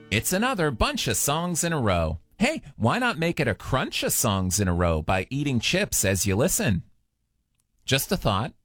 It's another bunch of songs in a row. Hey, why not make it a crunch of songs in a row by eating chips as you listen? Just a thought.